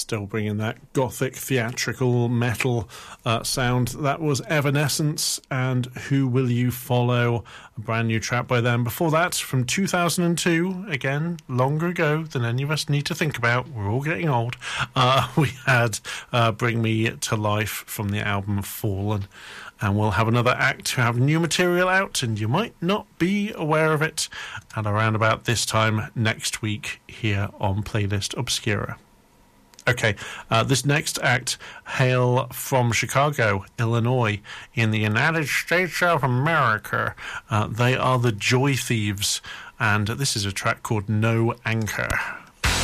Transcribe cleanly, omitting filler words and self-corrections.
Still bringing that gothic theatrical metal sound. That was Evanescence and Who Will You Follow, a brand new track by them. Before that, from 2002, again, longer ago than any of us need to think about, we're all getting old, we had Bring Me to Life from the album Fallen. And we'll have another act who have new material out, and you might not be aware of it, at around about this time next week here on Playlist Obscura. Okay, this next act hail from Chicago, Illinois, in the United States of America. They are the Joy Thieves, and this is a track called No Anchor.